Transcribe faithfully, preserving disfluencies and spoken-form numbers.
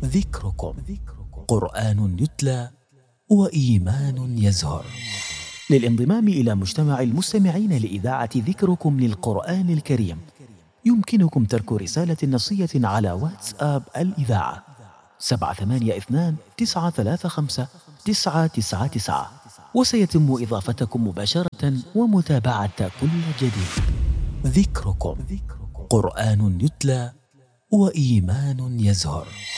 ذكركم قرآن يتلى وإيمان يزهر. للانضمام إلى مجتمع المستمعين لإذاعة ذكركم للقرآن الكريم يمكنكم ترك رسالة نصية على واتساب الإذاعة سبعة ثمانية اثنان تسعة ثلاثة خمسة تسعة تسعة تسعة، وسيتم إضافتكم مباشرة ومتابعة كل جديد. ذكركم قرآن يتلى وإيمان يزهر.